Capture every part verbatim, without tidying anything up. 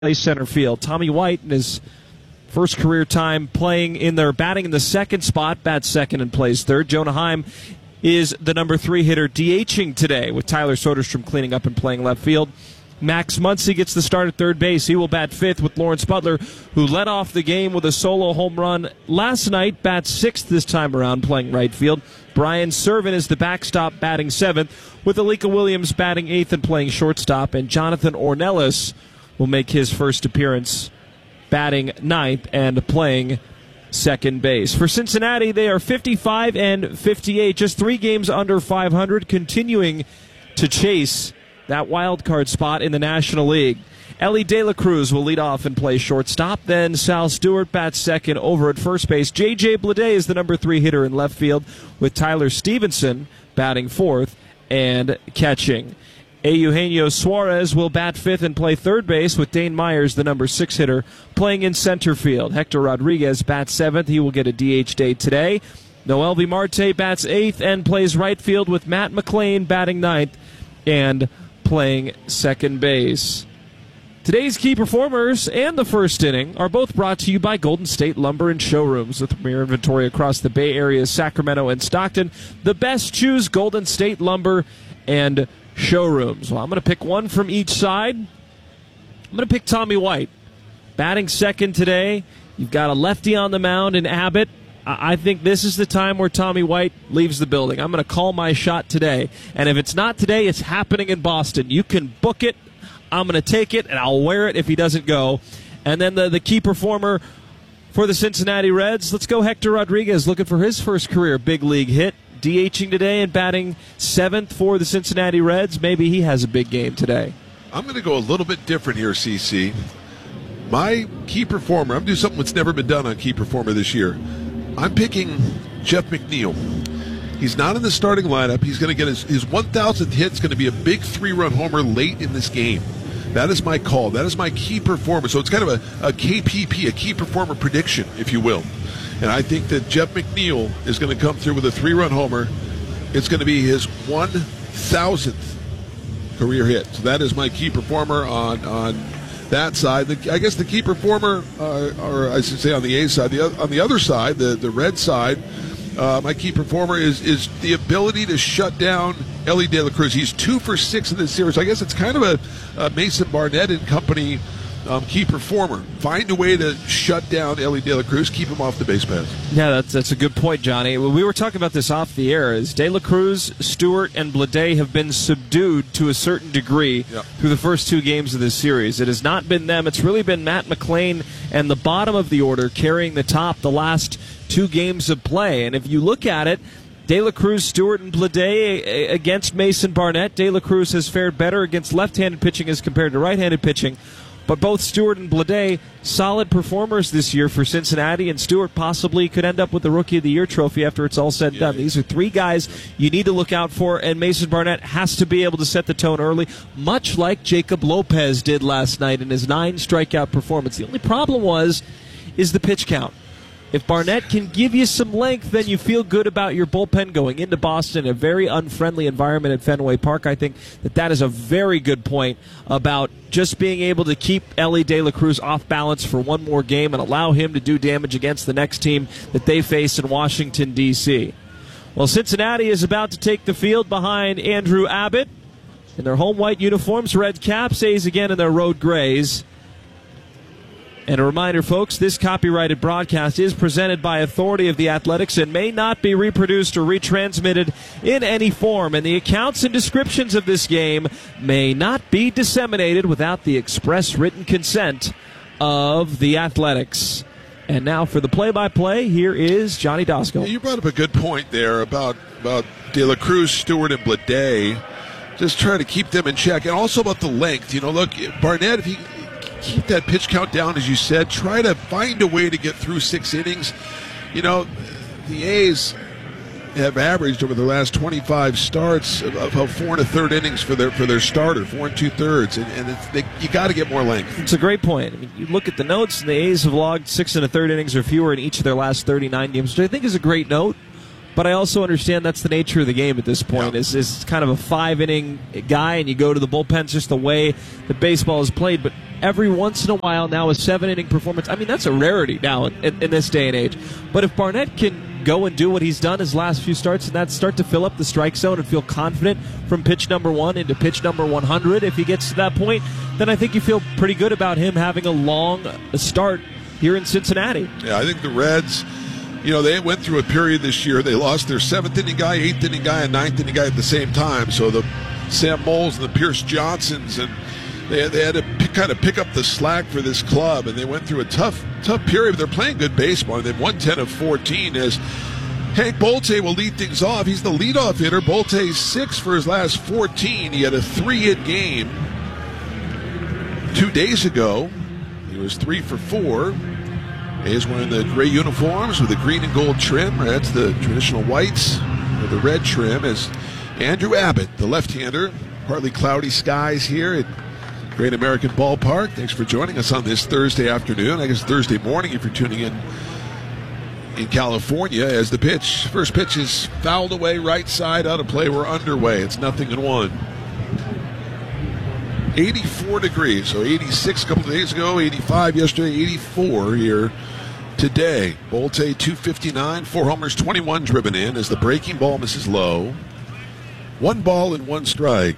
center field. Tommy White, in his first career time playing in their batting in the second spot, bats second and plays third. Jonah Heim is the number three hitter DHing today, with Tyler Soderstrom cleaning up and playing left field. Max Muncy gets the start at third base. He will bat fifth, with Lawrence Butler, who led off the game with a solo home run last night, bats sixth this time around playing right field. Brian Serven is the backstop, batting seventh, with Alika Williams batting eighth and playing shortstop. And Jonathan Ornelas will make his first appearance batting ninth and playing second base. For Cincinnati, they are fifty-five and fifty-eight, just three games under five hundred, continuing to chase that wild card spot in the National League. Elly De La Cruz will lead off and play shortstop. Then Sal Stewart bats second over at first base. J J Bleday is the number three hitter in left field, with Tyler Stevenson batting fourth and catching. Eugenio Suarez will bat fifth and play third base, with Dane Myers, the number six hitter, playing in center field. Hector Rodriguez bats seventh. He will get a D H day today. Noelvi Marte bats eighth and plays right field, with Matt McLain batting ninth and playing second base. Today's key performers and the first inning are both brought to you by Golden State Lumber and Showrooms, with premier inventory across the Bay Area, Sacramento, and Stockton. The best, choose Golden State Lumber and Showrooms. Well, I'm going to pick one from each side. I'm going to pick Tommy White, batting second today. You've got a lefty on the mound in Abbott. I think this is the time where Tommy White leaves the building. I'm going to call my shot today. And if it's not today, it's happening in Boston. You can book it. I'm going to take it, and I'll wear it if he doesn't go. And then the, the key performer for the Cincinnati Reds, let's go Hector Rodriguez, looking for his first career big league hit. DHing today and batting seventh for the Cincinnati Reds. Maybe he has a big game today. I'm going to go a little bit different here, C C. My key performer, I'm going to do something that's never been done on key performer this year. I'm picking Jeff McNeil. He's not in the starting lineup. He's going to get his, his one thousandth hit. It's going to be a big three-run homer late in this game. That is my call. That is my key performer. So it's kind of a, a K P P, a key performer prediction, if you will. And I think that Jeff McNeil is going to come through with a three-run homer. It's going to be his one thousandth career hit. So that is my key performer on on that side. The, I guess the key performer, uh, or I should say on the A side, the, on the other side, the, the red side, uh, my key performer is is the ability to shut down Elly De La Cruz. He's two for six in this series. I guess it's kind of a, a Mason Barnett and company Um, key performer. Find a way to shut down Elly De La Cruz, keep him off the base paths. Yeah, that's that's a good point, Johnny. We were talking about this off the air. Is De La Cruz, Stewart, and Bleday have been subdued to a certain degree yep. through the first two games of this series. It has not been them. It's really been Matt McLain and the bottom of the order carrying the top the last two games of play. And if you look at it, De La Cruz, Stewart, and Bleday against Mason Barnett. De La Cruz has fared better against left-handed pitching as compared to right-handed pitching. But both Stewart and Bleday, solid performers this year for Cincinnati, and Stewart possibly could end up with the Rookie of the Year trophy after it's all said and done. These are three guys you need to look out for, and Mason Barnett has to be able to set the tone early, much like Jacob Lopez did last night in his nine strikeout performance. The only problem was is the pitch count. If Barnett can give you some length, then you feel good about your bullpen going into Boston, a very unfriendly environment at Fenway Park. I think that that is a very good point about just being able to keep Elly De La Cruz off balance for one more game and allow him to do damage against the next team that they face in Washington, D C Well, Cincinnati is about to take the field behind Andrew Abbott in their home white uniforms, red caps, A's again in their road grays. And a reminder, folks, this copyrighted broadcast is presented by authority of the Athletics and may not be reproduced or retransmitted in any form. And the accounts and descriptions of this game may not be disseminated without the express written consent of the Athletics. And now for the play-by-play, here is Johnny Dosco. Yeah, you brought up a good point there about, about De La Cruz, Stewart, and Bleday. Just trying to keep them in check. And also about the length. You know, look, Barnett, if he keep that pitch count down, as you said. Try to find a way to get through six innings. You know, the A's have averaged over the last twenty-five starts about four and a third innings for their for their starter, four and two thirds, and, and it's, they, you got to get more length. It's a great point. I mean, you look at the notes, and the A's have logged six and a third innings or fewer in each of their last thirty-nine games, which I think is a great note. But I also understand that's the nature of the game at this point. Yeah. Is is kind of a five-inning guy, and you go to the bullpen just the way that baseball is played. But every once in a while now, a seven-inning performance, I mean, that's a rarity now in, in this day and age. But if Barnett can go and do what he's done his last few starts, and that's start to fill up the strike zone and feel confident from pitch number one into pitch number one hundred, if he gets to that point, then I think you feel pretty good about him having a long start here in Cincinnati. Yeah, I think the Reds, you know, they went through a period this year. They lost their seventh inning guy, eighth inning guy, and ninth inning guy at the same time. So the Sam Moles and the Pierce Johnsons, and they, they had to pick, kind of pick up the slack for this club, and they went through a tough, tough period. They're playing good baseball, and they've won ten of fourteen. As Hank Bolte will lead things off. He's the leadoff hitter. Bolte's six for his last fourteen. He had a three-hit game two days ago. He was three for four. He's wearing the gray uniforms with the green and gold trim. That's the traditional whites with the red trim. As Andrew Abbott, the left-hander, partly cloudy skies here at Great American Ballpark. Thanks for joining us on this Thursday afternoon. I guess Thursday morning if you're tuning in in California. As the pitch, first pitch is fouled away, right side, out of play. We're underway. It's nothing in one. eighty-four degrees, so eighty-six a couple of days ago, eighty-five yesterday, eighty-four here today. Bolte two fifty-nine, four homers, twenty-one driven in as the breaking ball misses low. One ball and one strike.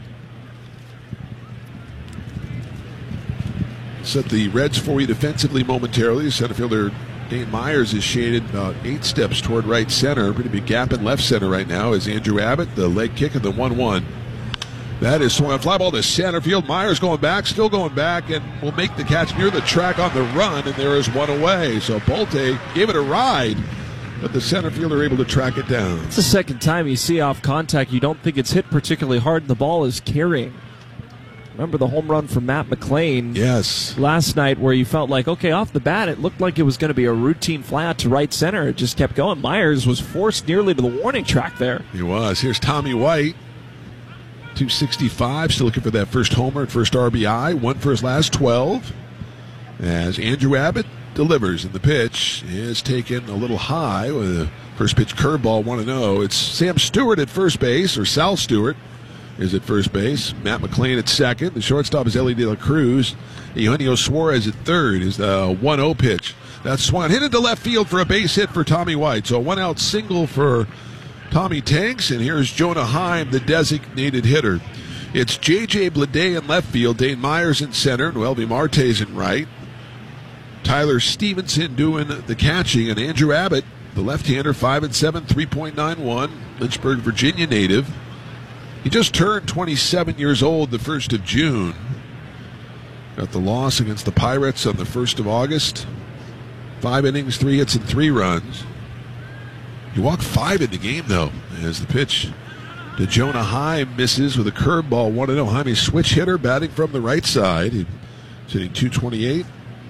Set the Reds for you defensively momentarily. Center fielder Dane Myers is shaded about eight steps toward right center. Pretty big gap in left center right now as Andrew Abbott, the leg kick of the one one. That is swung on fly ball to center field. Myers going back, still going back, and will make the catch near the track on the run, and there is one away. So Bolte gave it a ride, but the center fielder able to track it down. It's the second time you see off contact. You don't think it's hit particularly hard, and the ball is carrying. Remember the home run from Matt McLain yes. last night where you felt like, okay, off the bat, it looked like it was going to be a routine fly out to right center. It just kept going. Myers was forced nearly to the warning track there. He was. Here's Tommy White. two sixty-five, still looking for that first homer and first R B I. One for his last twelve. As Andrew Abbott delivers, and the pitch is taken a little high with a first pitch curveball, one and oh. It's Sam Stewart at first base, or Sal Stewart is at first base. Matt McLain at second. The shortstop is Ellie De La Cruz. Eugenio Suarez at third is the one oh pitch. That's swung hit into left field for a base hit for Tommy White. So a one out single for Tommy Tanks, and here's Jonah Heim, the designated hitter. It's J J Bleday in left field, Dane Myers in center, Noelvi Martes in right. Tyler Stevenson doing the catching, and Andrew Abbott, the left-hander, five and seven, three point nine one, Lynchburg, Virginia native. He just turned twenty-seven years old the first of June. Got the loss against the Pirates on the first of August. Five innings, three hits, and three runs. He walked five in the game, though, as the pitch to Jonah Heim misses with a curveball, one and oh. Heim, a switch hitter, batting from the right side. He's hitting two twenty-eight.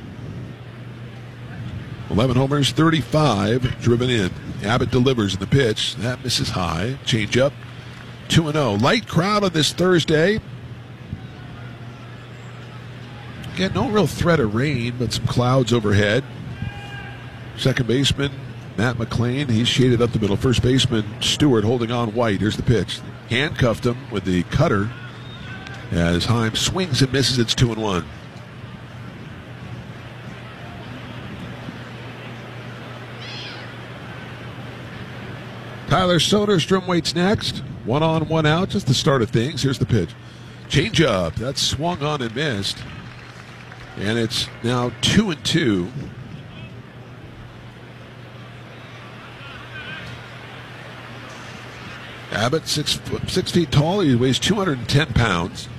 eleven homers, thirty-five driven in. Abbott delivers in the pitch. That misses high. Change up, two and oh. Light crowd on this Thursday. Again, no real threat of rain, but some clouds overhead. Second baseman Matt McLain, he's shaded up the middle. First baseman Stewart holding on White. Here's the pitch. Handcuffed him with the cutter as Heim swings and misses. It's two and one. Tyler Soderstrom waits next. One on, one out. Just the start of things. Here's the pitch. Change up. That's swung on and missed. And it's now two and two. Abbott, six foot, six feet tall. He weighs two hundred ten pounds.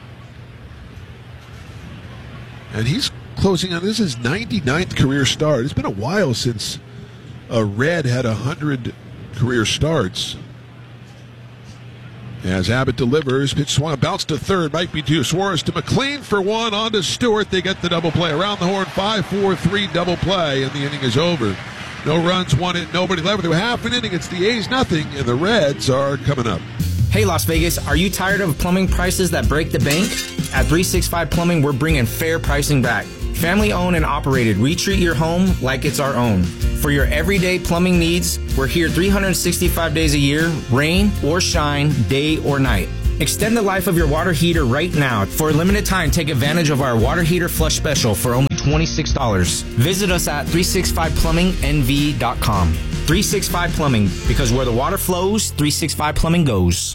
And he's closing on, this is his ninety-ninth career start. It's been a while since a Red had one hundred career starts. As Abbott delivers, pitch swung, bounce to third, might be two. Suarez to McLain for one, on to Stewart. They get the double play. Around the horn, five four three double play, and the inning is over. No runs, one hit, nobody left. Through half an inning, it's the A's nothing, and the Reds are coming up. Hey, Las Vegas, are you tired of plumbing prices that break the bank? At three sixty-five Plumbing, we're bringing fair pricing back. Family owned and operated, we treat your home like it's our own. For your everyday plumbing needs, we're here three hundred sixty-five days a year, rain or shine, day or night. Extend the life of your water heater right now. For a limited time, take advantage of our water heater flush special for only twenty-six dollars. Visit us at three sixty-five plumbing n v dot com. three sixty-five Plumbing, because where the water flows, three sixty-five Plumbing goes.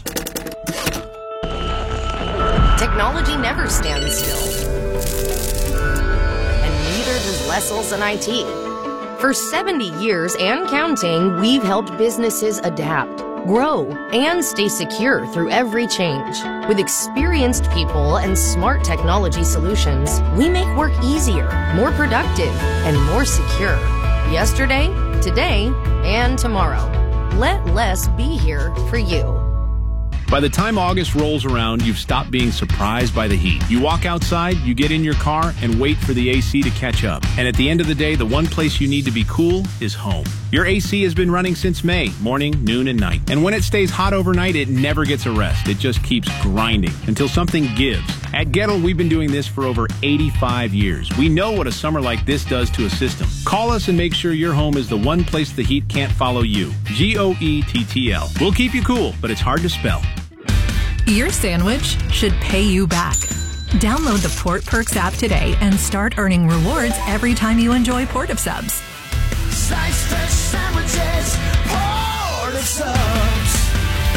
Technology never stands still. And neither does Lessel's and I T. For seventy years and counting, we've helped businesses adapt, grow, and stay secure through every change. With experienced people and smart technology solutions, we make work easier, more productive, and more secure. Yesterday, today, and tomorrow. Let Less be here for you. By the time August rolls around, you've stopped being surprised by the heat. You walk outside, you get in your car, and wait for the A C to catch up. And at the end of the day, the one place you need to be cool is home. Your A C has been running since May, morning, noon, and night. And when it stays hot overnight, it never gets a rest. It just keeps grinding until something gives. At Gettle, we've been doing this for over eighty-five years. We know what a summer like this does to a system. Call us and make sure your home is the one place the heat can't follow you. G O E T T L. We'll keep you cool, but it's hard to spell. Your sandwich should pay you back. Download the Port Perks app today and start earning rewards every time you enjoy Port of Subs. Slice fresh sandwiches, Port of Subs.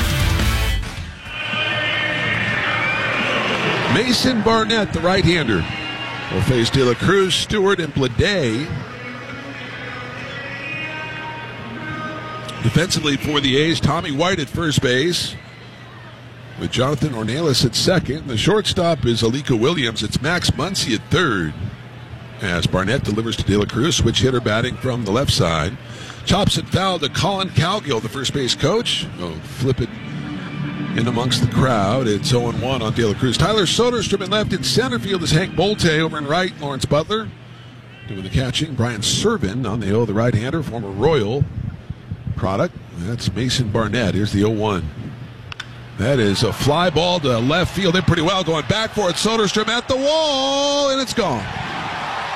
Mason Barnett, the right-hander, will face De La Cruz, Stewart, and Blade. Defensively for the A's, Tommy White at first base, with Jonathan Ornelas at second. The shortstop is Alika Williams. It's Max Muncy at third, as Barnett delivers to De La Cruz, switch hitter batting from the left side. Chops it foul to Colin Cowgill, the first base coach. Oh, flip it in amongst the crowd. It's oh and one on De La Cruz. Tyler Soderstrom in left. In center field is Hank Bolte. Over in right, Lawrence Butler doing the catching. Brian Servin on the O, the right-hander, former Royal product. That's Mason Barnett. Here's the oh one. That is a fly ball to left field. In pretty well, going back for it. Soderstrom at the wall, and it's gone.